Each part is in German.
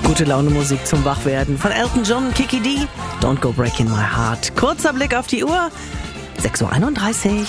Gute Laune Musik zum Wachwerden von Elton John und Kiki D. Don't Go Breaking My Heart. Kurzer Blick auf die Uhr. 6:31 Uhr.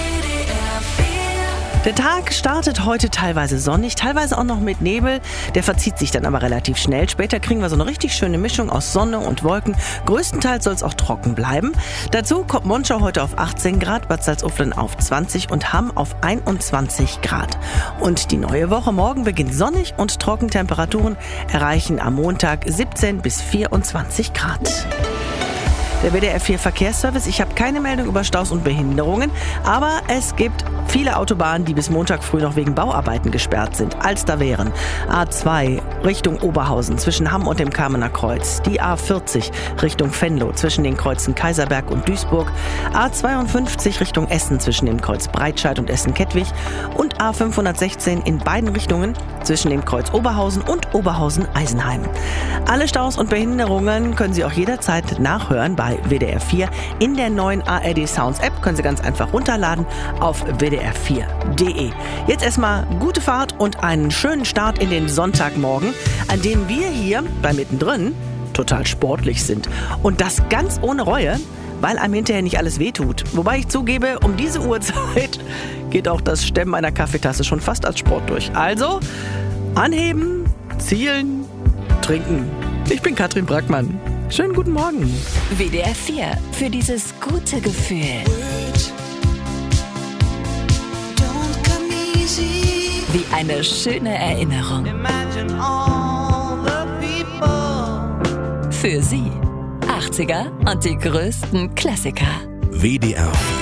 Der Tag startet heute teilweise sonnig, teilweise auch noch mit Nebel. Der verzieht sich dann aber relativ schnell. Später kriegen wir so eine richtig schöne Mischung aus Sonne und Wolken. Größtenteils soll es auch trocken bleiben. Dazu kommt Monschau heute auf 18 Grad, Bad Salzuflen auf 20 und Hamm auf 21 Grad. Und die neue Woche morgen beginnt sonnig und trocken. Temperaturen erreichen am Montag 17 bis 24 Grad. Der WDR 4 Verkehrsservice. Ich habe keine Meldung über Staus und Behinderungen, aber es gibt viele Autobahnen, die bis Montag früh noch wegen Bauarbeiten gesperrt sind. Alster wären A2 Richtung Oberhausen zwischen Hamm und dem Kamener Kreuz, die A40 Richtung Venlo zwischen den Kreuzen Kaiserberg und Duisburg, A52 Richtung Essen zwischen dem Kreuz Breitscheid und Essen-Kettwig und A516 in beiden Richtungen zwischen dem Kreuz Oberhausen und Oberhausen-Eisenheim. Alle Staus und Behinderungen können Sie auch jederzeit nachhören bei WDR 4 in der neuen ARD Sounds App. Können Sie ganz einfach runterladen auf WDR4.de. Jetzt erstmal gute Fahrt und einen schönen Start in den Sonntagmorgen, an dem wir hier bei Mittendrin total sportlich sind. Und das ganz ohne Reue, weil einem hinterher nicht alles wehtut. Wobei ich zugebe, um diese Uhrzeit geht auch das Stemmen einer Kaffeetasse schon fast als Sport durch. Also anheben, zielen, trinken. Ich bin Katrin Brackmann. Schönen guten Morgen. WDR 4 für dieses gute Gefühl. Wie eine schöne Erinnerung. Für Sie 80er und die größten Klassiker. WDR 4